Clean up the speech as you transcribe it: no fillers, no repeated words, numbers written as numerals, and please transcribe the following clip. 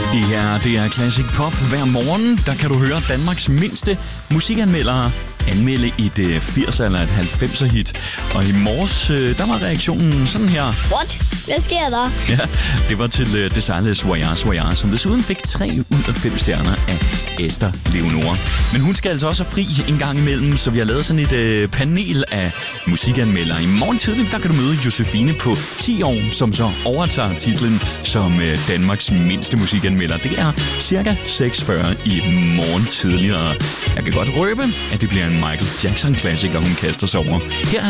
Det her, det er Classic Pop. Hver morgen, der kan du høre Danmarks mindste musikanmeldere anmelde et 80'er eller et 90'er hit. Og i morges, der var reaktionen sådan her. What? Hvad sker der? Ja, det var til det sejlede Voyage Voyage, som desuden fik 3 ud af 5 stjerner af Esther Leonora. Men hun skal altså også have fri en gang imellem, så vi har lavet sådan et panel af musikanmeldere. I morgen tidligt, der kan du møde Josefine på 10 år, som så overtager titlen som Danmarks mindste musikanmelder. Det er cirka 6:40 i morgen tidligere. Jeg kan godt røbe, at det bliver en Michael Jackson-klassiker, hun kaster sig over. Her